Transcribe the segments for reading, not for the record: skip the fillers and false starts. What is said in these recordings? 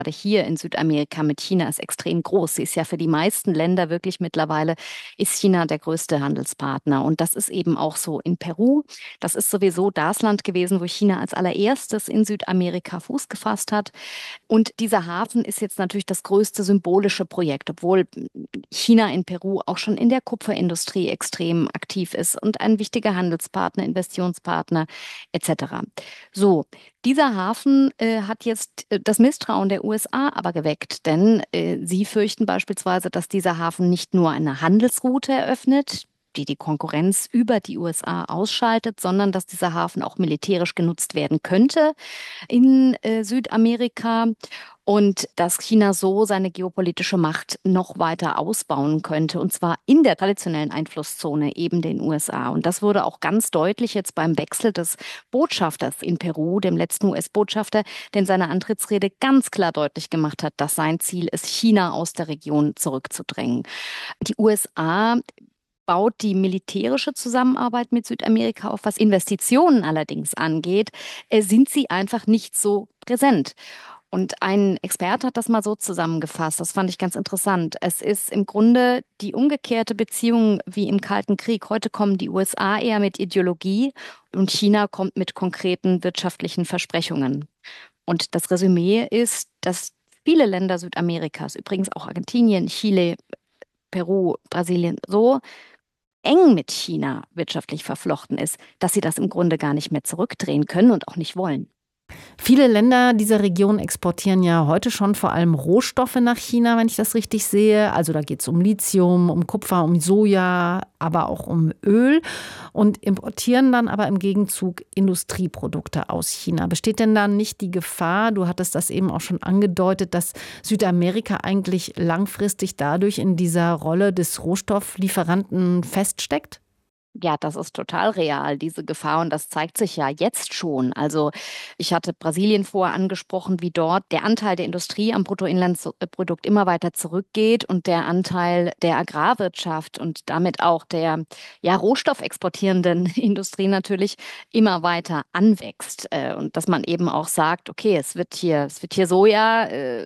Gerade hier in Südamerika mit China ist extrem groß. Sie ist ja für die meisten Länder wirklich mittlerweile, ist China der größte Handelspartner. Und das ist eben auch so in Peru. Das ist sowieso das Land gewesen, wo China als allererstes in Südamerika Fuß gefasst hat. Und dieser Hafen ist jetzt natürlich das größte symbolische Projekt, obwohl China in Peru auch schon in der Kupferindustrie extrem aktiv ist und ein wichtiger Handelspartner, Investitionspartner etc. So, dieser Hafen hat jetzt das Misstrauen der USA aber geweckt, denn sie fürchten beispielsweise, dass dieser Hafen nicht nur eine Handelsroute eröffnet, die die Konkurrenz über die USA ausschaltet, sondern dass dieser Hafen auch militärisch genutzt werden könnte in Südamerika und dass China so seine geopolitische Macht noch weiter ausbauen könnte, und zwar in der traditionellen Einflusszone eben den USA. Und das wurde auch ganz deutlich jetzt beim Wechsel des Botschafters in Peru, dem letzten US-Botschafter, der in seiner Antrittsrede ganz klar deutlich gemacht hat, dass sein Ziel ist, China aus der Region zurückzudrängen. Die USA baut die militärische Zusammenarbeit mit Südamerika auf. Was Investitionen allerdings angeht, sind sie einfach nicht so präsent. Und ein Experte hat das mal so zusammengefasst, das fand ich ganz interessant. Es ist im Grunde die umgekehrte Beziehung wie im Kalten Krieg. Heute kommen die USA eher mit Ideologie und China kommt mit konkreten wirtschaftlichen Versprechungen. Und das Resümee ist, dass viele Länder Südamerikas, übrigens auch Argentinien, Chile, Peru, Brasilien, so eng mit China wirtschaftlich verflochten ist, dass sie das im Grunde gar nicht mehr zurückdrehen können und auch nicht wollen. Viele Länder dieser Region exportieren ja heute schon vor allem Rohstoffe nach China, wenn ich das richtig sehe. Also da geht es um Lithium, um Kupfer, um Soja, aber auch um Öl und importieren dann aber im Gegenzug Industrieprodukte aus China. Besteht denn da nicht die Gefahr, du hattest das eben auch schon angedeutet, dass Südamerika eigentlich langfristig dadurch in dieser Rolle des Rohstofflieferanten feststeckt? Ja, das ist total real, diese Gefahr. Und das zeigt sich ja jetzt schon. Also ich hatte Brasilien vorher angesprochen, wie dort der Anteil der Industrie am Bruttoinlandsprodukt immer weiter zurückgeht und der Anteil der Agrarwirtschaft und damit auch der rohstoffexportierenden Industrie natürlich immer weiter anwächst. Und dass man eben auch sagt, okay, es wird hier Soja,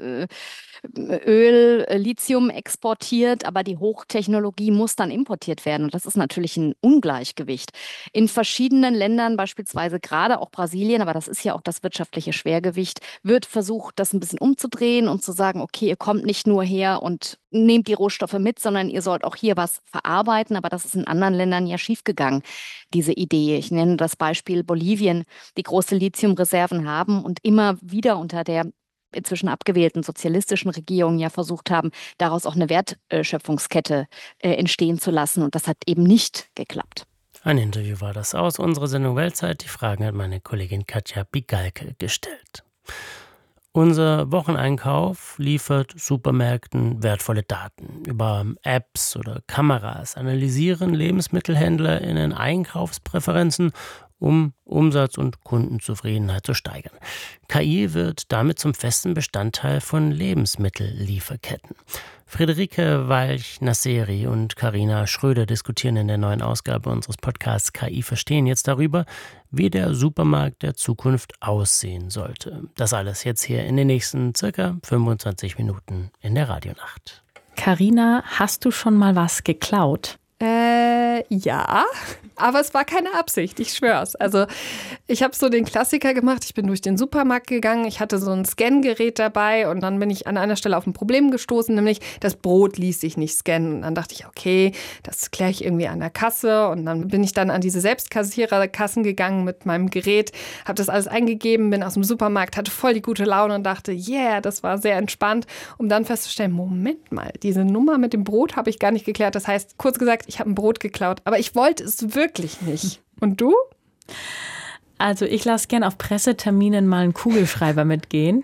Öl, Lithium exportiert, aber die Hochtechnologie muss dann importiert werden. Und das ist natürlich ein Ungleichgewicht. In verschiedenen Ländern, beispielsweise gerade auch Brasilien, aber das ist ja auch das wirtschaftliche Schwergewicht, wird versucht, das ein bisschen umzudrehen und zu sagen, okay, ihr kommt nicht nur her und nehmt die Rohstoffe mit, sondern ihr sollt auch hier was verarbeiten. Aber das ist in anderen Ländern ja schiefgegangen, diese Idee. Ich nenne das Beispiel Bolivien, die große Lithiumreserven haben und immer wieder unter der inzwischen abgewählten sozialistischen Regierungen ja versucht haben, daraus auch eine Wertschöpfungskette entstehen zu lassen. Und das hat eben nicht geklappt. Ein Interview war das aus unserer Sendung Weltzeit. Die Fragen hat meine Kollegin Katja Bigalke gestellt. Unser Wocheneinkauf liefert Supermärkten wertvolle Daten. Über Apps oder Kameras analysieren LebensmittelhändlerInnen Einkaufspräferenzen, um Umsatz und Kundenzufriedenheit zu steigern. KI wird damit zum festen Bestandteil von Lebensmittellieferketten. Friederike Walch-Nasseri und Carina Schröder diskutieren in der neuen Ausgabe unseres Podcasts KI verstehen jetzt darüber, wie der Supermarkt der Zukunft aussehen sollte. Das alles jetzt hier in den nächsten circa 25 Minuten in der Radionacht. Carina, hast du schon mal was geklaut? Ja, aber es war keine Absicht, ich schwör's. Also ich habe so den Klassiker gemacht, ich bin durch den Supermarkt gegangen, ich hatte so ein Scangerät dabei und dann bin ich an einer Stelle auf ein Problem gestoßen, nämlich das Brot ließ sich nicht scannen. Und dann dachte ich, okay, das kläre ich irgendwie an der Kasse und dann bin ich dann an diese Selbstkassiererkassen gegangen mit meinem Gerät, habe das alles eingegeben, bin aus dem Supermarkt, hatte voll die gute Laune und dachte, yeah, das war sehr entspannt, um dann festzustellen, Moment mal, diese Nummer mit dem Brot habe ich gar nicht geklärt. Das heißt, kurz gesagt, ich habe ein Brot geklaut, aber ich wollte es wirklich nicht. Und du? Also ich lasse gern auf Presseterminen mal einen Kugelschreiber mitgehen.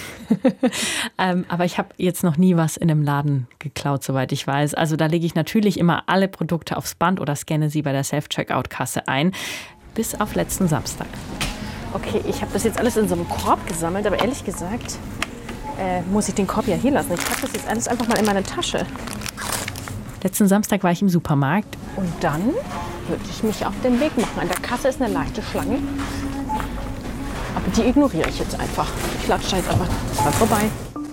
Aber ich habe jetzt noch nie was in einem Laden geklaut, soweit ich weiß. Also da lege ich natürlich immer alle Produkte aufs Band oder scanne sie bei der Self-Checkout-Kasse ein. Bis auf letzten Samstag. Okay, ich habe das jetzt alles in so einem Korb gesammelt, aber ehrlich gesagt muss ich den Korb ja hier lassen. Ich packe das jetzt alles einfach mal in meine Tasche. Letzten Samstag war ich im Supermarkt. Und dann würde ich mich auf den Weg machen. An der Kasse ist eine leichte Schlange. Aber die ignoriere ich jetzt einfach. Ich latsche da jetzt einfach dran vorbei.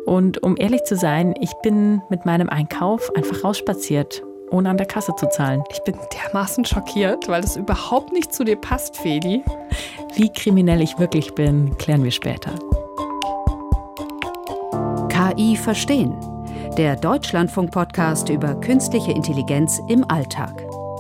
Und um ehrlich zu sein, ich bin mit meinem Einkauf einfach rausspaziert, ohne an der Kasse zu zahlen. Ich bin dermaßen schockiert, weil das überhaupt nicht zu dir passt, Fedi. Wie kriminell ich wirklich bin, klären wir später. KI verstehen. Der Deutschlandfunk-Podcast über künstliche Intelligenz im Alltag.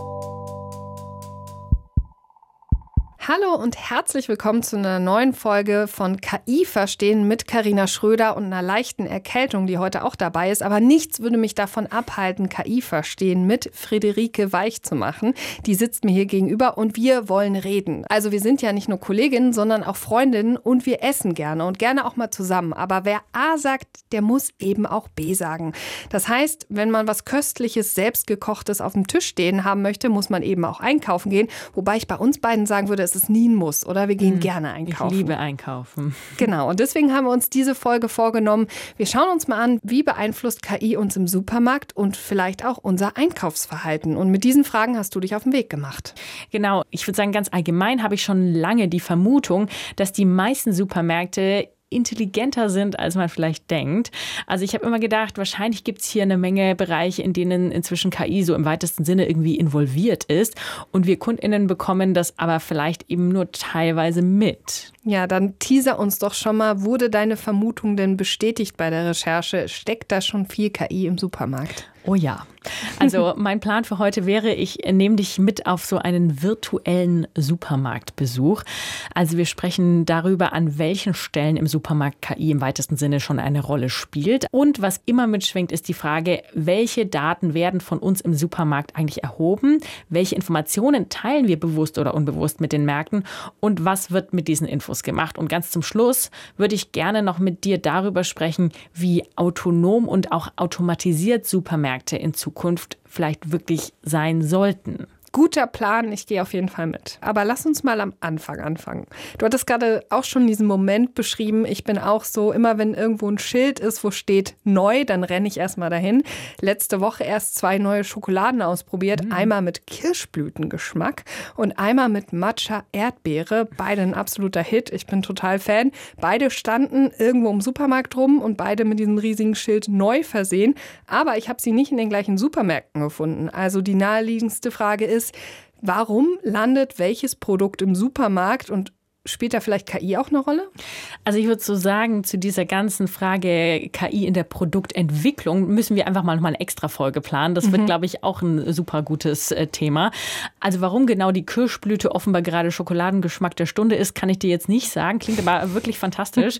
Hallo und herzlich willkommen zu einer neuen Folge von KI verstehen mit Carina Schröder und einer leichten Erkältung, die heute auch dabei ist. Aber nichts würde mich davon abhalten, KI verstehen mit Friederike Weich zu machen. Die sitzt mir hier gegenüber und wir wollen reden. Also wir sind ja nicht nur Kolleginnen, sondern auch Freundinnen und wir essen gerne und gerne auch mal zusammen. Aber wer A sagt, der muss eben auch B sagen. Das heißt, wenn man was Köstliches, Selbstgekochtes auf dem Tisch stehen haben möchte, muss man eben auch einkaufen gehen. Wobei ich bei uns beiden sagen würde, es ist nie ein Muss, oder? Wir gehen gerne einkaufen. Ich liebe einkaufen. Genau, und deswegen haben wir uns diese Folge vorgenommen. Wir schauen uns mal an, wie beeinflusst KI uns im Supermarkt und vielleicht auch unser Einkaufsverhalten. Und mit diesen Fragen hast du dich auf den Weg gemacht. Genau, ich würde sagen, ganz allgemein habe ich schon lange die Vermutung, dass die meisten Supermärkte intelligenter sind, als man vielleicht denkt. Also ich habe immer gedacht, wahrscheinlich gibt es hier eine Menge Bereiche, in denen inzwischen KI so im weitesten Sinne irgendwie involviert ist. Und wir KundInnen bekommen das aber vielleicht eben nur teilweise mit. Ja, dann teaser uns doch schon mal, wurde deine Vermutung denn bestätigt bei der Recherche? Steckt da schon viel KI im Supermarkt? Oh ja. Also mein Plan für heute wäre, ich nehme dich mit auf so einen virtuellen Supermarktbesuch. Also wir sprechen darüber, an welchen Stellen im Supermarkt KI im weitesten Sinne schon eine Rolle spielt. Und was immer mitschwingt, ist die Frage, welche Daten werden von uns im Supermarkt eigentlich erhoben? Welche Informationen teilen wir bewusst oder unbewusst mit den Märkten? Und was wird mit diesen Infos gemacht? Und ganz zum Schluss würde ich gerne noch mit dir darüber sprechen, wie autonom und auch automatisiert Supermärkte in Zukunft vielleicht wirklich sein sollten. Guter Plan, ich gehe auf jeden Fall mit. Aber lass uns mal am Anfang anfangen. Du hattest gerade auch schon diesen Moment beschrieben. Ich bin auch so, immer wenn irgendwo ein Schild ist, wo steht neu, dann renne ich erstmal dahin. Letzte Woche erst 2 neue Schokoladen ausprobiert. Einmal mit Kirschblütengeschmack und einmal mit Matcha-Erdbeere. Beide ein absoluter Hit. Ich bin total Fan. Beide standen irgendwo im Supermarkt rum und beide mit diesem riesigen Schild neu versehen. Aber ich habe sie nicht in den gleichen Supermärkten gefunden. Also die naheliegendste Frage ist, warum landet welches Produkt im Supermarkt und spielt da vielleicht KI auch eine Rolle? Also ich würde so sagen, zu dieser ganzen Frage KI in der Produktentwicklung müssen wir einfach mal eine extra Folge planen. Das wird, glaube ich, auch ein super gutes Thema. Also warum genau die Kirschblüte offenbar gerade Schokoladengeschmack der Stunde ist, kann ich dir jetzt nicht sagen. Klingt aber wirklich fantastisch.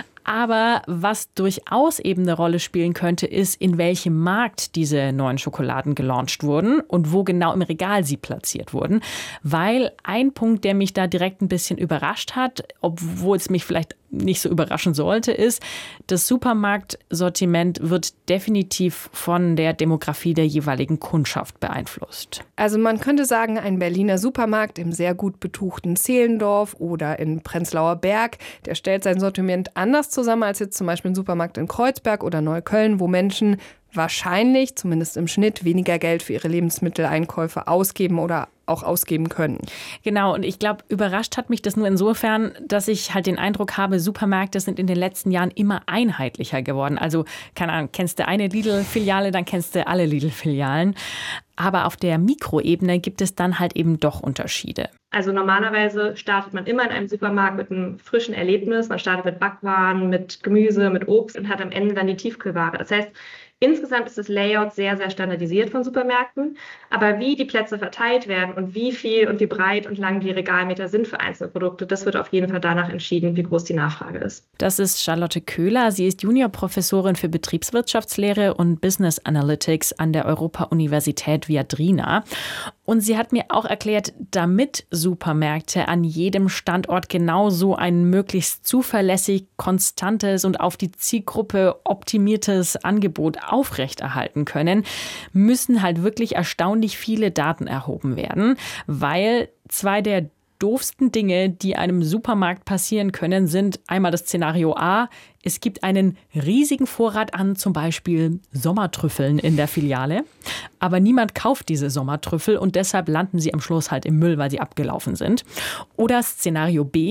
Aber was durchaus eben eine Rolle spielen könnte, ist, in welchem Markt diese neuen Schokoladen gelauncht wurden und wo genau im Regal sie platziert wurden. Weil ein Punkt, der mich da direkt ein bisschen überrascht hat, obwohl es mich vielleicht nicht so überraschen sollte, ist, das Supermarktsortiment wird definitiv von der Demografie der jeweiligen Kundschaft beeinflusst. Also man könnte sagen, ein Berliner Supermarkt im sehr gut betuchten Zehlendorf oder in Prenzlauer Berg, der stellt sein Sortiment anders zusammen als jetzt zum Beispiel ein Supermarkt in Kreuzberg oder Neukölln, wo Menschen wahrscheinlich, zumindest im Schnitt, weniger Geld für ihre Lebensmitteleinkäufe ausgeben oder auch ausgeben können. Genau, und ich glaube, überrascht hat mich das nur insofern, dass ich halt den Eindruck habe, Supermärkte sind in den letzten Jahren immer einheitlicher geworden. Also, keine Ahnung, kennst du eine Lidl-Filiale, dann kennst du alle Lidl-Filialen. Aber auf der Mikroebene gibt es dann halt eben doch Unterschiede. Also normalerweise startet man immer in einem Supermarkt mit einem frischen Erlebnis. Man startet mit Backwaren, mit Gemüse, mit Obst und hat am Ende dann die Tiefkühlware. Das heißt, insgesamt ist das Layout sehr, sehr standardisiert von Supermärkten. Aber wie die Plätze verteilt werden und wie viel und wie breit und lang die Regalmeter sind für einzelne Produkte, das wird auf jeden Fall danach entschieden, wie groß die Nachfrage ist. Das ist Charlotte Köhler. Sie ist Juniorprofessorin für Betriebswirtschaftslehre und Business Analytics an der Europa-Universität Viadrina. Und sie hat mir auch erklärt, damit Supermärkte an jedem Standort genauso ein möglichst zuverlässig, konstantes und auf die Zielgruppe optimiertes Angebot aufrechterhalten können, müssen halt wirklich erstaunlich viele Daten erhoben werden, weil 2 der doofsten Dinge, die einem Supermarkt passieren können, sind einmal das Szenario A, es gibt einen riesigen Vorrat an zum Beispiel Sommertrüffeln in der Filiale, aber niemand kauft diese Sommertrüffel und deshalb landen sie am Schluss halt im Müll, weil sie abgelaufen sind. Oder Szenario B,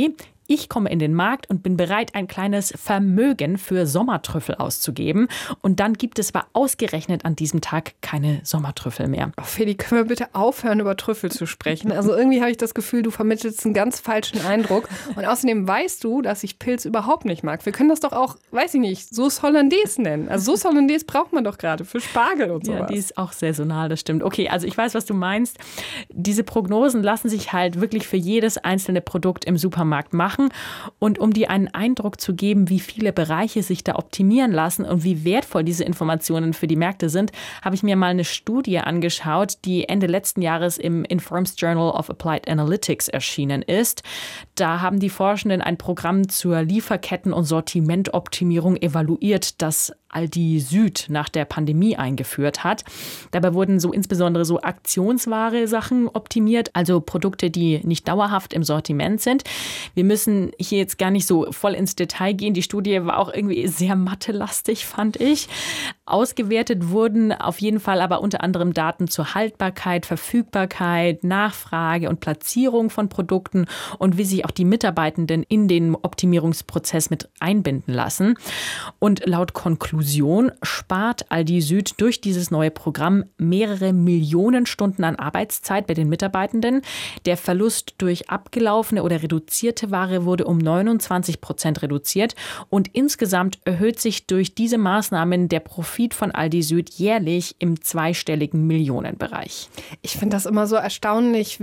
ich komme in den Markt und bin bereit, ein kleines Vermögen für Sommertrüffel auszugeben. Und dann gibt es aber ausgerechnet an diesem Tag keine Sommertrüffel mehr. Oh, Feli, können wir bitte aufhören, über Trüffel zu sprechen? Also irgendwie habe ich das Gefühl, du vermittelst einen ganz falschen Eindruck. Und außerdem weißt du, dass ich Pilz überhaupt nicht mag. Wir können das doch auch, weiß ich nicht, Sauce Hollandaise nennen. Also Sauce Hollandaise braucht man doch gerade für Spargel und sowas. Ja, die ist auch saisonal, das stimmt. Okay, also ich weiß, was du meinst. Diese Prognosen lassen sich halt wirklich für jedes einzelne Produkt im Supermarkt machen. Und um dir einen Eindruck zu geben, wie viele Bereiche sich da optimieren lassen und wie wertvoll diese Informationen für die Märkte sind, habe ich mir mal eine Studie angeschaut, die Ende letzten Jahres im Informs Journal of Applied Analytics erschienen ist. Da haben die Forschenden ein Programm zur Lieferketten- und Sortimentoptimierung evaluiert, das Aldi Süd nach der Pandemie eingeführt hat. Dabei wurden insbesondere aktionsware Sachen optimiert, also Produkte, die nicht dauerhaft im Sortiment sind. Wir müssen hier jetzt gar nicht so voll ins Detail gehen. Die Studie war auch irgendwie sehr mathelastig, fand ich. Ausgewertet wurden auf jeden Fall aber unter anderem Daten zur Haltbarkeit, Verfügbarkeit, Nachfrage und Platzierung von Produkten und wie sich auch die Mitarbeitenden in den Optimierungsprozess mit einbinden lassen. Und laut Konklusion spart Aldi Süd durch dieses neue Programm mehrere Millionen Stunden an Arbeitszeit bei den Mitarbeitenden. Der Verlust durch abgelaufene oder reduzierte Ware wurde um 29% reduziert und insgesamt erhöht sich durch diese Maßnahmen der Profit von Aldi Süd jährlich im zweistelligen Millionenbereich. Ich finde das immer so erstaunlich,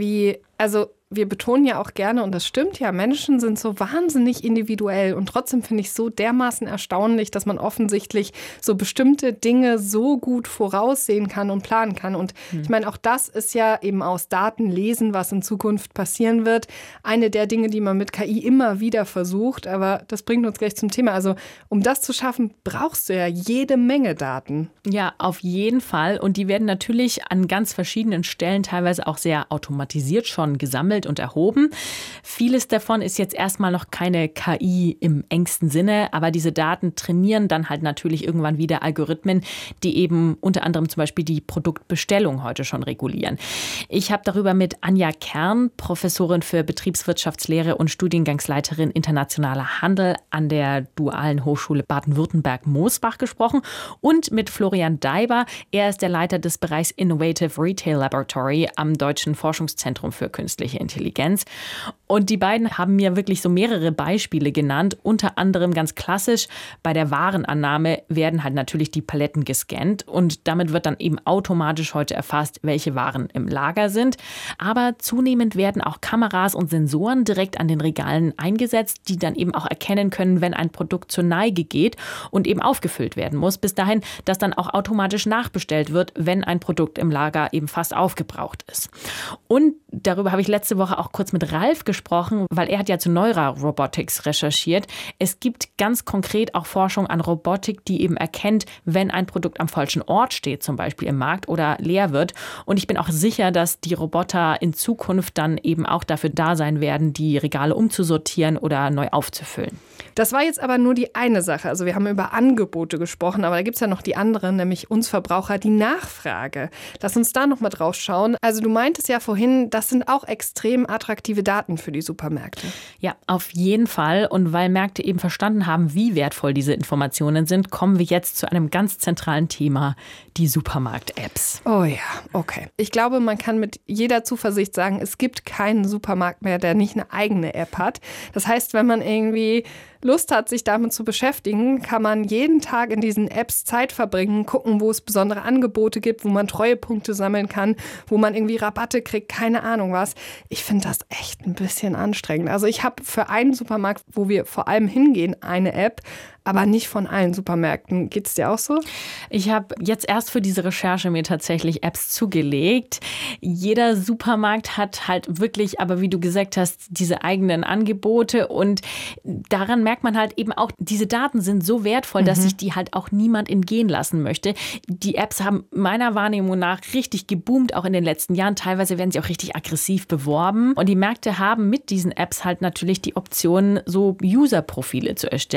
wir betonen ja auch gerne, und das stimmt ja, Menschen sind so wahnsinnig individuell und trotzdem finde ich es so dermaßen erstaunlich, dass man offensichtlich so bestimmte Dinge so gut voraussehen kann und planen kann. Und ich meine, auch das ist ja eben aus Daten lesen, was in Zukunft passieren wird. Eine der Dinge, die man mit KI immer wieder versucht, aber das bringt uns gleich zum Thema. Also um das zu schaffen, brauchst du ja jede Menge Daten. Ja, auf jeden Fall. Und die werden natürlich an ganz verschiedenen Stellen teilweise auch sehr automatisiert schon gesammelt und erhoben. Vieles davon ist jetzt erstmal noch keine KI im engsten Sinne, aber diese Daten trainieren dann halt natürlich irgendwann wieder Algorithmen, die eben unter anderem zum Beispiel die Produktbestellung heute schon regulieren. Ich habe darüber mit Anja Kern, Professorin für Betriebswirtschaftslehre und Studiengangsleiterin internationaler Handel an der Dualen Hochschule Baden-Württemberg-Moosbach gesprochen und mit Florian Daiber. Er ist der Leiter des Bereichs Innovative Retail Laboratory am Deutschen Forschungszentrum für künstliche Intelligenz. Und die beiden haben mir wirklich so mehrere Beispiele genannt. Unter anderem ganz klassisch, bei der Warenannahme werden halt natürlich die Paletten gescannt und damit wird dann eben automatisch heute erfasst, welche Waren im Lager sind. Aber zunehmend werden auch Kameras und Sensoren direkt an den Regalen eingesetzt, die dann eben auch erkennen können, wenn ein Produkt zur Neige geht und eben aufgefüllt werden muss. Bis dahin, dass dann auch automatisch nachbestellt wird, wenn ein Produkt im Lager eben fast aufgebraucht ist. Und darüber habe ich letzte Woche auch kurz mit Ralf gesprochen, weil er hat ja zu Neura-Robotics recherchiert. Es gibt ganz konkret auch Forschung an Robotik, die eben erkennt, wenn ein Produkt am falschen Ort steht, zum Beispiel im Markt oder leer wird. Und ich bin auch sicher, dass die Roboter in Zukunft dann eben auch dafür da sein werden, die Regale umzusortieren oder neu aufzufüllen. Das war jetzt aber nur die eine Sache. Also wir haben über Angebote gesprochen, aber da gibt es ja noch die andere, nämlich uns Verbraucher, die Nachfrage. Lass uns da noch mal drauf schauen. Also du meintest ja vorhin, das sind auch extrem attraktive Daten für die Supermärkte. Ja, auf jeden Fall. Und weil Märkte eben verstanden haben, wie wertvoll diese Informationen sind, kommen wir jetzt zu einem ganz zentralen Thema, die Supermarkt-Apps. Oh ja, okay. Ich glaube, man kann mit jeder Zuversicht sagen, es gibt keinen Supermarkt mehr, der nicht eine eigene App hat. Das heißt, wenn man irgendwie Lust hat, sich damit zu beschäftigen, kann man jeden Tag in diesen Apps Zeit verbringen, gucken, wo es besondere Angebote gibt, wo man Treuepunkte sammeln kann, wo man irgendwie Rabatte kriegt, keine Ahnung was. Ich finde das echt ein bisschen anstrengend. Also ich habe für einen Supermarkt, wo wir vor allem hingehen, eine App, aber nicht von allen Supermärkten. Geht es dir auch so? Ich habe jetzt erst für diese Recherche mir tatsächlich Apps zugelegt. Jeder Supermarkt hat halt wirklich, aber wie du gesagt hast, diese eigenen Angebote und daran merkt man halt eben auch, diese Daten sind so wertvoll, dass sich die halt auch niemand entgehen lassen möchte. Die Apps haben meiner Wahrnehmung nach richtig geboomt, auch in den letzten Jahren. Teilweise werden sie auch richtig aggressiv beworben und die Märkte haben mit diesen Apps halt natürlich die Option, so User-Profile zu erstellen mit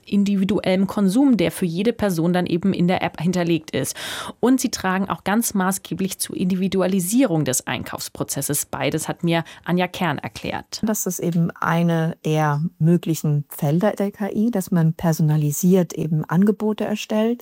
individuellem Konsum, der für jede Person dann eben in der App hinterlegt ist. Und sie tragen auch ganz maßgeblich zur Individualisierung des Einkaufsprozesses bei. Das hat mir Anja Kern erklärt. Das ist eben eine der möglichen Felder der KI, dass man personalisiert eben Angebote erstellt.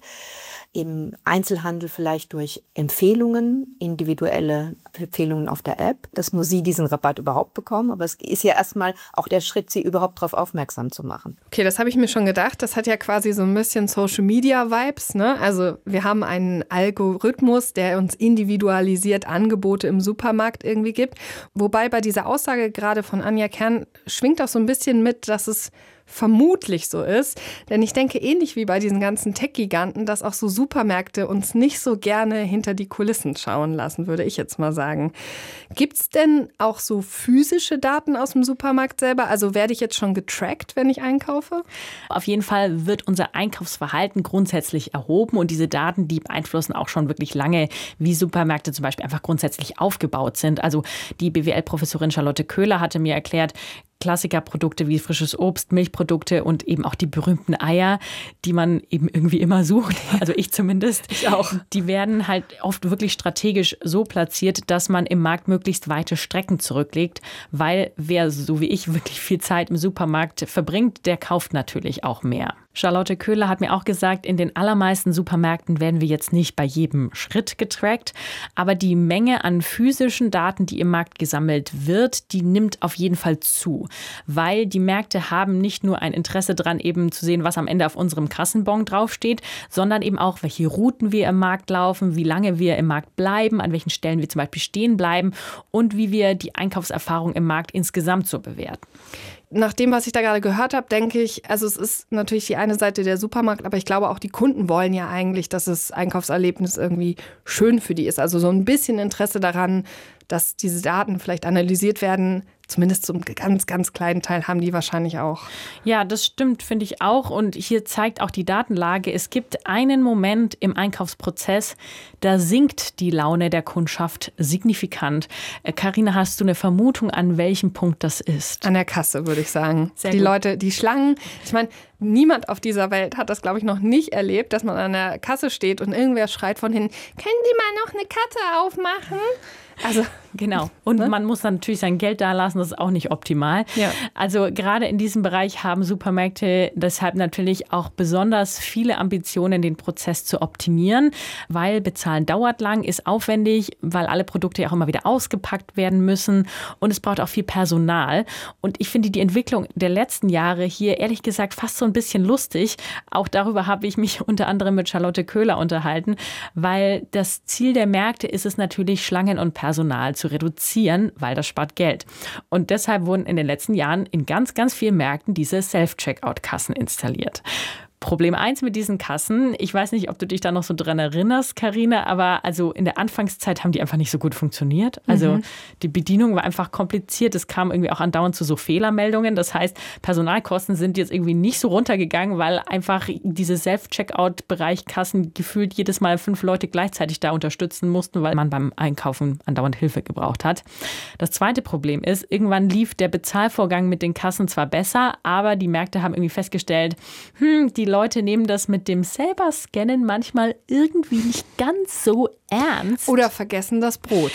Im Einzelhandel vielleicht durch Empfehlungen, individuelle Empfehlungen auf der App, dass nur Sie diesen Rabatt überhaupt bekommen. Aber es ist ja erstmal auch der Schritt, Sie überhaupt darauf aufmerksam zu machen. Okay, das habe ich mir schon gedacht. Das hat ja quasi so ein bisschen Social-Media-Vibes, ne? Also wir haben einen Algorithmus, der uns individualisiert Angebote im Supermarkt irgendwie gibt. Wobei bei dieser Aussage gerade von Anja Kern schwingt auch so ein bisschen mit, dass es vermutlich so ist. Denn ich denke, ähnlich wie bei diesen ganzen Tech-Giganten, dass auch so Supermärkte uns nicht so gerne hinter die Kulissen schauen lassen, würde ich jetzt mal sagen. Gibt es denn auch so physische Daten aus dem Supermarkt selber? Also werde ich jetzt schon getrackt, wenn ich einkaufe? Auf jeden Fall wird unser Einkaufsverhalten grundsätzlich erhoben und diese Daten, die beeinflussen auch schon wirklich lange, wie Supermärkte zum Beispiel einfach grundsätzlich aufgebaut sind. Also die BWL-Professorin Charlotte Köhler hatte mir erklärt, Klassikerprodukte wie frisches Obst, Milchprodukte und eben auch die berühmten Eier, die man eben irgendwie immer sucht, also ich zumindest. Ich auch. Die werden halt oft wirklich strategisch so platziert, dass man im Markt möglichst weite Strecken zurücklegt, weil wer so wie ich wirklich viel Zeit im Supermarkt verbringt, der kauft natürlich auch mehr. Charlotte Köhler hat mir auch gesagt, in den allermeisten Supermärkten werden wir jetzt nicht bei jedem Schritt getrackt, aber die Menge an physischen Daten, die im Markt gesammelt wird, die nimmt auf jeden Fall zu, weil die Märkte haben nicht nur ein Interesse daran, eben zu sehen, was am Ende auf unserem Kassenbon draufsteht, sondern eben auch, welche Routen wir im Markt laufen, wie lange wir im Markt bleiben, an welchen Stellen wir zum Beispiel stehen bleiben und wie wir die Einkaufserfahrung im Markt insgesamt so bewerten. Nach dem, was ich da gerade gehört habe, denke ich, also es ist natürlich die eine Seite der Supermarkt, aber ich glaube auch die Kunden wollen ja eigentlich, dass das Einkaufserlebnis irgendwie schön für die ist. Also so ein bisschen Interesse daran, dass diese Daten vielleicht analysiert werden. Zumindest zum ganz, ganz kleinen Teil haben die wahrscheinlich auch. Ja, das stimmt, finde ich auch. Und hier zeigt auch die Datenlage, es gibt einen Moment im Einkaufsprozess, da sinkt die Laune der Kundschaft signifikant. Carina, hast du eine Vermutung, an welchem Punkt das ist? An der Kasse, würde ich sagen. Sehr die gut. Leute, die Schlangen. Ich meine, niemand auf dieser Welt hat das, glaube ich, noch nicht erlebt, dass man an der Kasse steht und irgendwer schreit von hinten, können Sie mal noch eine Karte aufmachen? Also genau. Und man muss dann natürlich sein Geld da lassen, das ist auch nicht optimal. Ja. Also gerade in diesem Bereich haben Supermärkte deshalb natürlich auch besonders viele Ambitionen, den Prozess zu optimieren, weil bezahlen dauert lang, ist aufwendig, weil alle Produkte ja auch immer wieder ausgepackt werden müssen und es braucht auch viel Personal. Und ich finde die Entwicklung der letzten Jahre hier ehrlich gesagt fast so ein bisschen lustig. Auch darüber habe ich mich unter anderem mit Charlotte Köhler unterhalten, weil das Ziel der Märkte ist es natürlich, Schlangen und Personal zu reduzieren, weil das spart Geld. Und deshalb wurden in den letzten Jahren in ganz, ganz vielen Märkten diese Self-Checkout-Kassen installiert. Problem 1 mit diesen Kassen, ich weiß nicht, ob du dich da noch so dran erinnerst, Carina, aber also in der Anfangszeit haben die einfach nicht so gut funktioniert. Also die Bedienung war einfach kompliziert. Es kam irgendwie auch andauernd zu so Fehlermeldungen. Das heißt, Personalkosten sind jetzt irgendwie nicht so runtergegangen, weil einfach diese Self-Checkout-Bereich-Kassen gefühlt jedes Mal 5 Leute gleichzeitig da unterstützen mussten, weil man beim Einkaufen andauernd Hilfe gebraucht hat. Das zweite Problem ist, irgendwann lief der Bezahlvorgang mit den Kassen zwar besser, aber die Märkte haben irgendwie festgestellt, die Leute nehmen das mit dem selber Scannen manchmal irgendwie nicht ganz so ernst. Oder vergessen das Brot.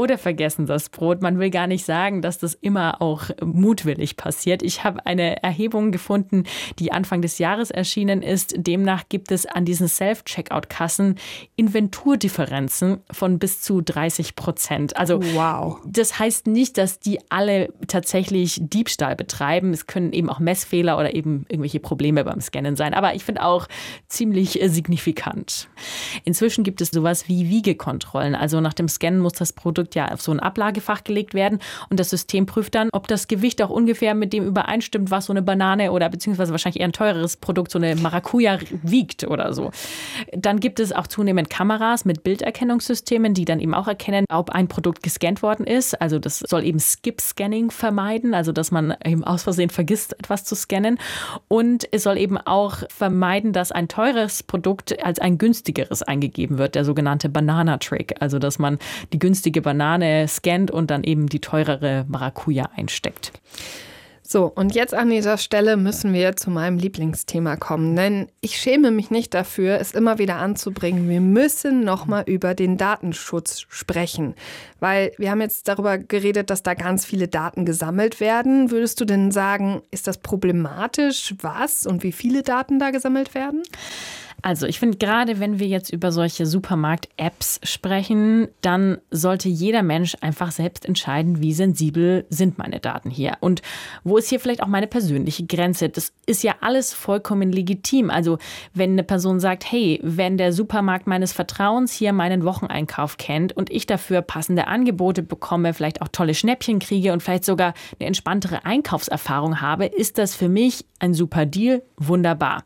Man will gar nicht sagen, dass das immer auch mutwillig passiert. Ich habe eine Erhebung gefunden, die Anfang des Jahres erschienen ist. Demnach gibt es an diesen Self-Checkout-Kassen Inventurdifferenzen von bis zu 30%. Also wow. Das heißt nicht, dass die alle tatsächlich Diebstahl betreiben. Es können eben auch Messfehler oder eben irgendwelche Probleme beim Scannen sein. Aber ich finde auch ziemlich signifikant. Inzwischen gibt es sowas wie Wiegekontrollen. Also nach dem Scannen muss das Produkt ja auf so ein Ablagefach gelegt werden und das System prüft dann, ob das Gewicht auch ungefähr mit dem übereinstimmt, was so eine Banane oder beziehungsweise wahrscheinlich eher ein teureres Produkt, so eine Maracuja wiegt oder so. Dann gibt es auch zunehmend Kameras mit Bilderkennungssystemen, die dann eben auch erkennen, ob ein Produkt gescannt worden ist. Also das soll eben Skip-Scanning vermeiden, also dass man eben aus Versehen vergisst, etwas zu scannen. Und es soll eben auch vermeiden, dass ein teures Produkt als ein günstigeres eingegeben wird, der sogenannte Banana-Trick. Also dass man die günstige Banane scannt und dann eben die teurere Maracuja einsteckt. So, und jetzt an dieser Stelle müssen wir zu meinem Lieblingsthema kommen, denn ich schäme mich nicht dafür, es immer wieder anzubringen. Wir müssen nochmal über den Datenschutz sprechen, weil wir haben jetzt darüber geredet, dass da ganz viele Daten gesammelt werden. Würdest du denn sagen, ist das problematisch, was und wie viele Daten da gesammelt werden? Also ich finde, gerade wenn wir jetzt über solche Supermarkt-Apps sprechen, dann sollte jeder Mensch einfach selbst entscheiden, wie sensibel sind meine Daten hier und wo ist hier vielleicht auch meine persönliche Grenze. Das ist ja alles vollkommen legitim. Also wenn eine Person sagt, hey, wenn der Supermarkt meines Vertrauens hier meinen Wocheneinkauf kennt und ich dafür passende Angebote bekomme, vielleicht auch tolle Schnäppchen kriege und vielleicht sogar eine entspanntere Einkaufserfahrung habe, ist das für mich ein super Deal, wunderbar.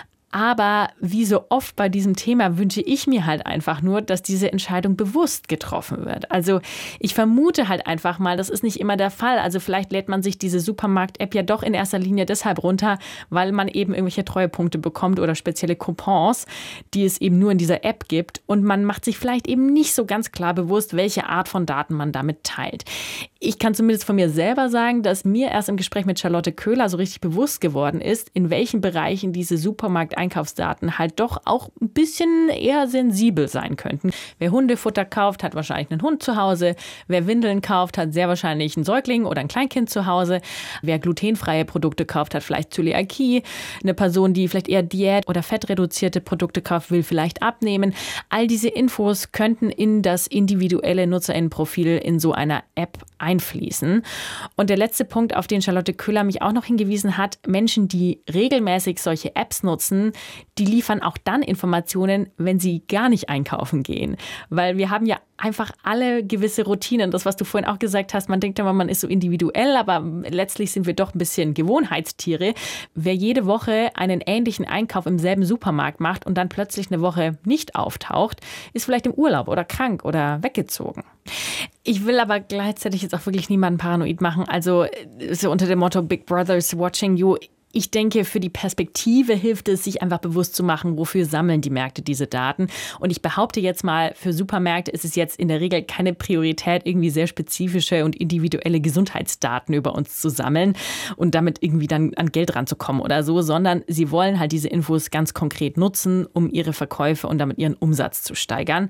Aber wie so oft bei diesem Thema wünsche ich mir halt einfach nur, dass diese Entscheidung bewusst getroffen wird. Also ich vermute halt einfach mal, das ist nicht immer der Fall. Also vielleicht lädt man sich diese Supermarkt-App ja doch in erster Linie deshalb runter, weil man eben irgendwelche Treuepunkte bekommt oder spezielle Coupons, die es eben nur in dieser App gibt. Und man macht sich vielleicht eben nicht so ganz klar bewusst, welche Art von Daten man damit teilt. Ich kann zumindest von mir selber sagen, dass mir erst im Gespräch mit Charlotte Köhler so richtig bewusst geworden ist, in welchen Bereichen diese Supermarkteinkaufsdaten halt doch auch ein bisschen eher sensibel sein könnten. Wer Hundefutter kauft, hat wahrscheinlich einen Hund zu Hause. Wer Windeln kauft, hat sehr wahrscheinlich einen Säugling oder ein Kleinkind zu Hause. Wer glutenfreie Produkte kauft, hat vielleicht Zöliakie. Eine Person, die vielleicht eher Diät- oder fettreduzierte Produkte kauft, will vielleicht abnehmen. All diese Infos könnten in das individuelle NutzerInnenprofil in so einer App einfließen. Und der letzte Punkt, auf den Charlotte Köhler mich auch noch hingewiesen hat, Menschen, die regelmäßig solche Apps nutzen, die liefern auch dann Informationen, wenn sie gar nicht einkaufen gehen. Weil wir haben ja einfach alle gewisse Routinen. Das, was du vorhin auch gesagt hast, man denkt immer, man ist so individuell, aber letztlich sind wir doch ein bisschen Gewohnheitstiere. Wer jede Woche einen ähnlichen Einkauf im selben Supermarkt macht und dann plötzlich eine Woche nicht auftaucht, ist vielleicht im Urlaub oder krank oder weggezogen. Ich will aber gleichzeitig jetzt auch wirklich niemanden paranoid machen. Also so unter dem Motto Big Brother's watching you. Ich denke, für die Perspektive hilft es, sich einfach bewusst zu machen, wofür sammeln die Märkte diese Daten. Und ich behaupte jetzt mal, für Supermärkte ist es jetzt in der Regel keine Priorität, irgendwie sehr spezifische und individuelle Gesundheitsdaten über uns zu sammeln und damit irgendwie dann an Geld ranzukommen oder so, sondern sie wollen halt diese Infos ganz konkret nutzen, um ihre Verkäufe und damit ihren Umsatz zu steigern.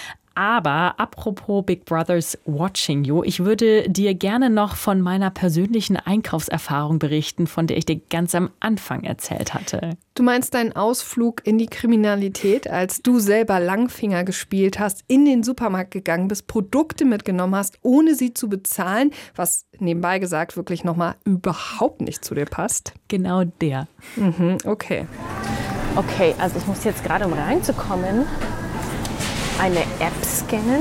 Aber apropos Big Brother's watching you, ich würde dir gerne noch von meiner persönlichen Einkaufserfahrung berichten, von der ich dir ganz am Anfang erzählt hatte. Du meinst deinen Ausflug in die Kriminalität, als du selber Langfinger gespielt hast, in den Supermarkt gegangen bist, Produkte mitgenommen hast, ohne sie zu bezahlen, was nebenbei gesagt wirklich nochmal überhaupt nicht zu dir passt? Genau der. Okay. Okay, also ich muss jetzt gerade, um reinzukommen, eine App scannen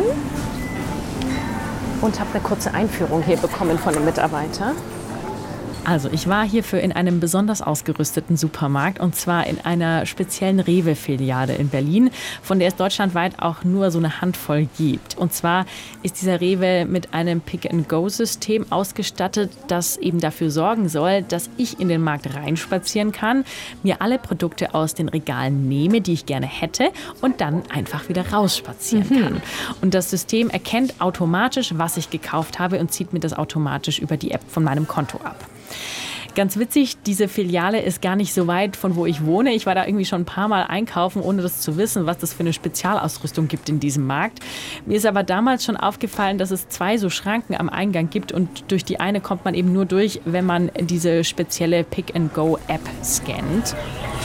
und habe eine kurze Einführung hier bekommen von dem Mitarbeiter. Also ich war hierfür in einem besonders ausgerüsteten Supermarkt und zwar in einer speziellen Rewe-Filiale in Berlin, von der es deutschlandweit auch nur so eine Handvoll gibt. Und zwar ist dieser Rewe mit einem Pick-and-Go-System ausgestattet, das eben dafür sorgen soll, dass ich in den Markt reinspazieren kann, mir alle Produkte aus den Regalen nehme, die ich gerne hätte und dann einfach wieder rausspazieren kann. Und das System erkennt automatisch, was ich gekauft habe und zieht mir das automatisch über die App von meinem Konto ab. Ganz witzig, diese Filiale ist gar nicht so weit von wo ich wohne. Ich war da irgendwie schon ein paar Mal einkaufen, ohne das zu wissen, was das für eine Spezialausrüstung gibt in diesem Markt. Mir ist aber damals schon aufgefallen, dass es 2 so Schranken am Eingang gibt und durch die eine kommt man eben nur durch, wenn man diese spezielle Pick-and-Go-App scannt.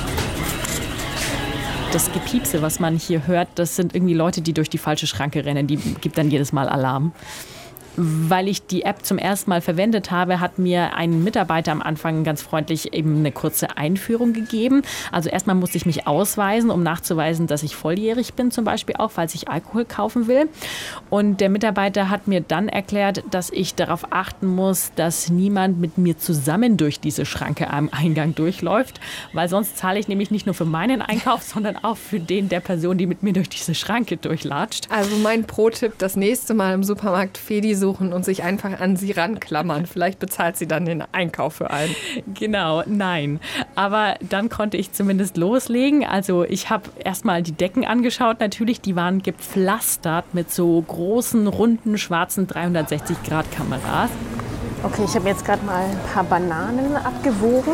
Das Gepiepse, was man hier hört, das sind irgendwie Leute, die durch die falsche Schranke rennen. Die gibt dann jedes Mal Alarm. Weil ich die App zum ersten Mal verwendet habe, hat mir ein Mitarbeiter am Anfang ganz freundlich eben eine kurze Einführung gegeben. Also erstmal musste ich mich ausweisen, um nachzuweisen, dass ich volljährig bin zum Beispiel auch, falls ich Alkohol kaufen will. Und der Mitarbeiter hat mir dann erklärt, dass ich darauf achten muss, dass niemand mit mir zusammen durch diese Schranke am Eingang durchläuft, weil sonst zahle ich nämlich nicht nur für meinen Einkauf, sondern auch für den der Person, die mit mir durch diese Schranke durchlatscht. Also mein Pro-Tipp, das nächste Mal im Supermarkt Fedi suchen und sich einfach an sie ranklammern. Vielleicht bezahlt sie dann den Einkauf für einen. Genau, nein. Aber dann konnte ich zumindest loslegen. Also ich habe erstmal die Decken angeschaut. Natürlich, die waren gepflastert mit so großen, runden, schwarzen 360-Grad-Kameras. Okay, ich habe jetzt gerade mal ein paar Bananen abgewogen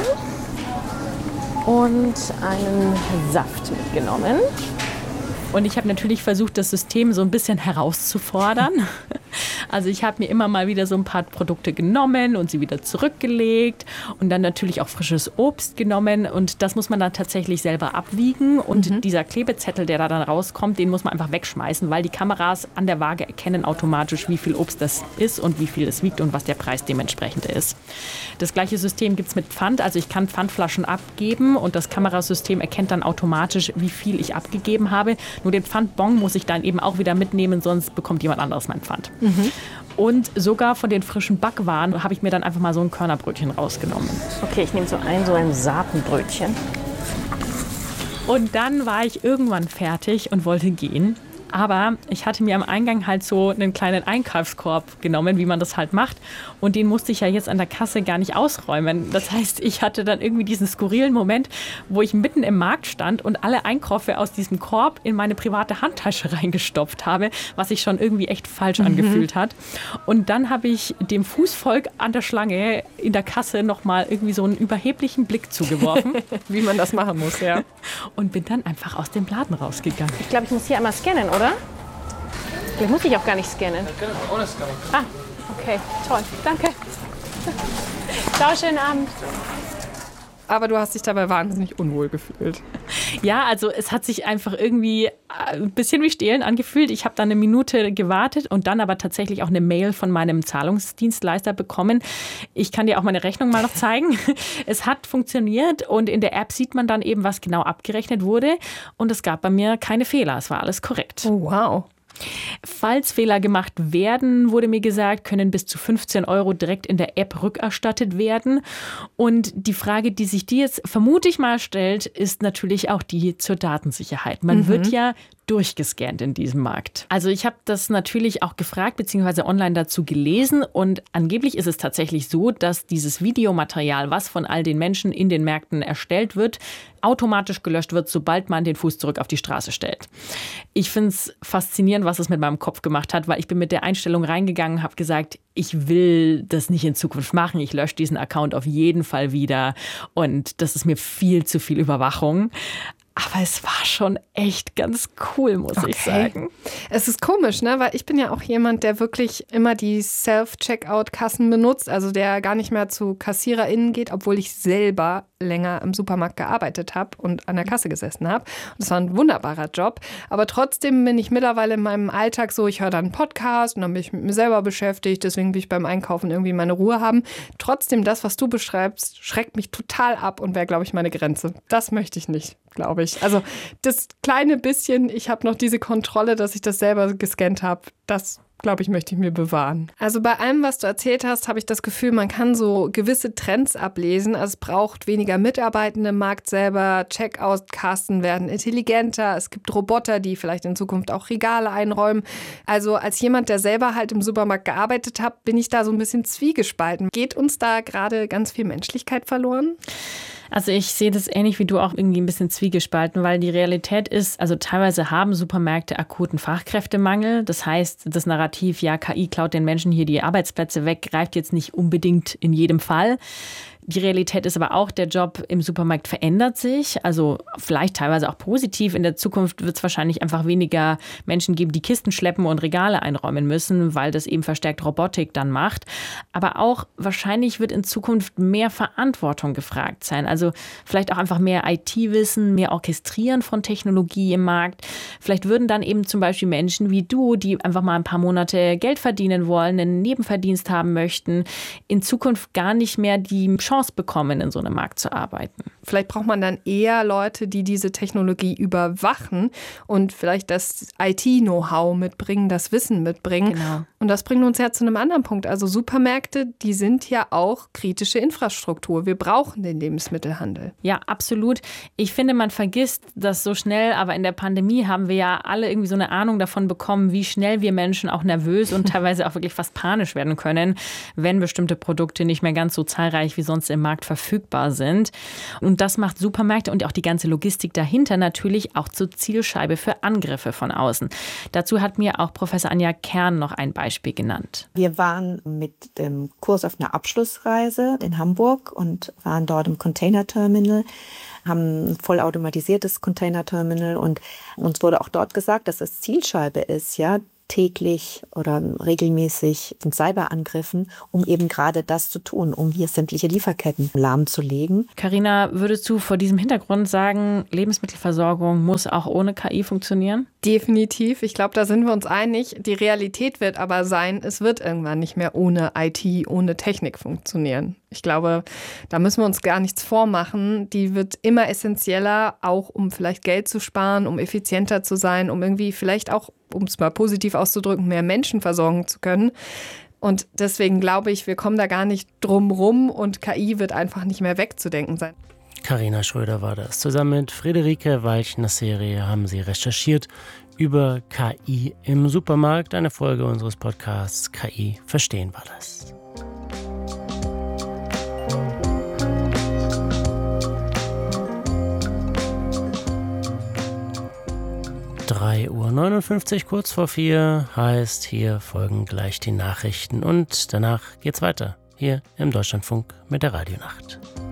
und einen Saft mitgenommen. Und ich habe natürlich versucht, das System so ein bisschen herauszufordern. Also ich habe mir immer mal wieder so ein paar Produkte genommen und sie wieder zurückgelegt und dann natürlich auch frisches Obst genommen und das muss man dann tatsächlich selber abwiegen und dieser Klebezettel, der da dann rauskommt, den muss man einfach wegschmeißen, weil die Kameras an der Waage erkennen automatisch, wie viel Obst das ist und wie viel es wiegt und was der Preis dementsprechend ist. Das gleiche System gibt es mit Pfand, also ich kann Pfandflaschen abgeben und das Kamerasystem erkennt dann automatisch, wie viel ich abgegeben habe. Nur den Pfandbon muss ich dann eben auch wieder mitnehmen, sonst bekommt jemand anderes mein Pfand. Und sogar von den frischen Backwaren habe ich mir dann einfach mal so ein Körnerbrötchen rausgenommen. Okay, ich nehme so ein Saatenbrötchen. Und dann war ich irgendwann fertig und wollte gehen. Aber ich hatte mir am Eingang halt so einen kleinen Einkaufskorb genommen, wie man das halt macht. Und den musste ich ja jetzt an der Kasse gar nicht ausräumen. Das heißt, ich hatte dann irgendwie diesen skurrilen Moment, wo ich mitten im Markt stand und alle Einkäufe aus diesem Korb in meine private Handtasche reingestopft habe, was sich schon irgendwie echt falsch angefühlt hat. Und dann habe ich dem Fußvolk an der Schlange in der Kasse nochmal irgendwie so einen überheblichen Blick zugeworfen. Wie man das machen muss, ja. Und bin dann einfach aus dem Laden rausgegangen. Ich glaube, ich muss hier einmal scannen, oder? Vielleicht muss ich auch gar nicht scannen. Ohne Scanning. Ah, okay, toll. Danke. Ciao, schönen Abend. Aber du hast dich dabei wahnsinnig unwohl gefühlt. Ja, also es hat sich einfach irgendwie ein bisschen wie Stehlen angefühlt. Ich habe dann eine Minute gewartet und dann aber tatsächlich auch eine Mail von meinem Zahlungsdienstleister bekommen. Ich kann dir auch meine Rechnung mal noch zeigen. Es hat funktioniert und in der App sieht man dann eben, was genau abgerechnet wurde. Und es gab bei mir keine Fehler. Es war alles korrekt. Oh, wow. Falls Fehler gemacht werden, wurde mir gesagt, können bis zu 15 € direkt in der App rückerstattet werden. Und die Frage, die sich dir jetzt vermute ich mal stellt, ist natürlich auch die zur Datensicherheit. Man wird ja durchgescannt in diesem Markt. Also ich habe das natürlich auch gefragt bzw. online dazu gelesen und angeblich ist es tatsächlich so, dass dieses Videomaterial, was von all den Menschen in den Märkten erstellt wird, automatisch gelöscht wird, sobald man den Fuß zurück auf die Straße stellt. Ich finde es faszinierend, was es mit meinem Kopf gemacht hat, weil ich bin mit der Einstellung reingegangen, habe gesagt, ich will das nicht in Zukunft machen. Ich lösche diesen Account auf jeden Fall wieder und das ist mir viel zu viel Überwachung. Aber es war schon echt ganz cool, muss ich sagen. Es ist komisch, ne? Weil ich bin ja auch jemand, der wirklich immer die Self-Checkout-Kassen benutzt, also der gar nicht mehr zu KassiererInnen geht, obwohl ich selber länger im Supermarkt gearbeitet habe und an der Kasse gesessen habe. Und das war ein wunderbarer Job. Aber trotzdem bin ich mittlerweile in meinem Alltag so, ich höre dann einen Podcast und dann bin ich mit mir selber beschäftigt. Deswegen will ich beim Einkaufen irgendwie meine Ruhe haben. Trotzdem, das, was du beschreibst, schreckt mich total ab und wäre, glaube ich, meine Grenze. Das möchte ich nicht, glaube ich. Also das kleine bisschen, ich habe noch diese Kontrolle, dass ich das selber gescannt habe, das glaube ich, möchte ich mir bewahren. Also bei allem, was du erzählt hast, habe ich das Gefühl, man kann so gewisse Trends ablesen. Also es braucht weniger Mitarbeitende im Markt selber. Checkout-Kassen werden intelligenter. Es gibt Roboter, die vielleicht in Zukunft auch Regale einräumen. Also als jemand, der selber halt im Supermarkt gearbeitet hat, bin ich da so ein bisschen zwiegespalten. Geht uns da gerade ganz viel Menschlichkeit verloren? Also ich sehe das ähnlich wie du auch irgendwie ein bisschen zwiegespalten, weil die Realität ist, also teilweise haben Supermärkte akuten Fachkräftemangel. Das heißt, das Narrativ, ja, KI klaut den Menschen hier die Arbeitsplätze weg, greift jetzt nicht unbedingt in jedem Fall. Die Realität ist aber auch, der Job im Supermarkt verändert sich, also vielleicht teilweise auch positiv. In der Zukunft wird es wahrscheinlich einfach weniger Menschen geben, die Kisten schleppen und Regale einräumen müssen, weil das eben verstärkt Robotik dann macht. Aber auch wahrscheinlich wird in Zukunft mehr Verantwortung gefragt sein. Also vielleicht auch einfach mehr IT-Wissen, mehr Orchestrieren von Technologie im Markt. Vielleicht würden dann eben zum Beispiel Menschen wie du, die einfach mal ein paar Monate Geld verdienen wollen, einen Nebenverdienst haben möchten, in Zukunft gar nicht mehr die Chance bekommen, in so einem Markt zu arbeiten. Vielleicht braucht man dann eher Leute, die diese Technologie überwachen und vielleicht das IT-Know-how mitbringen, das Wissen mitbringen. Genau. Und das bringt uns ja zu einem anderen Punkt. Also Supermärkte, die sind ja auch kritische Infrastruktur. Wir brauchen den Lebensmittelhandel. Ja, absolut. Ich finde, man vergisst das so schnell, aber in der Pandemie haben wir ja alle irgendwie so eine Ahnung davon bekommen, wie schnell wir Menschen auch nervös und teilweise auch wirklich fast panisch werden können, wenn bestimmte Produkte nicht mehr ganz so zahlreich wie sonst jetzt im Markt verfügbar sind. Und das macht Supermärkte und auch die ganze Logistik dahinter natürlich auch zur Zielscheibe für Angriffe von außen. Dazu hat mir auch Professor Anja Kern noch ein Beispiel genannt. Wir waren mit dem Kurs auf einer Abschlussreise in Hamburg und waren dort im Containerterminal, haben ein vollautomatisiertes Containerterminal und uns wurde auch dort gesagt, dass es Zielscheibe ist, ja, täglich oder regelmäßig von Cyberangriffen, um eben gerade das zu tun, um hier sämtliche Lieferketten lahmzulegen. Carina, würdest du vor diesem Hintergrund sagen, Lebensmittelversorgung muss auch ohne KI funktionieren? Definitiv. Ich glaube, da sind wir uns einig. Die Realität wird aber sein, es wird irgendwann nicht mehr ohne IT, ohne Technik funktionieren. Ich glaube, da müssen wir uns gar nichts vormachen. Die wird immer essentieller, auch um vielleicht Geld zu sparen, um effizienter zu sein, um irgendwie vielleicht auch, um es mal positiv auszudrücken, mehr Menschen versorgen zu können. Und deswegen glaube ich, wir kommen da gar nicht drum rum und KI wird einfach nicht mehr wegzudenken sein. Carina Schröder war das. Zusammen mit Friederike Walchner-Serie haben sie recherchiert über KI im Supermarkt. Eine Folge unseres Podcasts KI verstehen war das. 3:59 Uhr, kurz vor 4, heißt, hier folgen gleich die Nachrichten und danach geht's weiter, hier im Deutschlandfunk mit der Radionacht.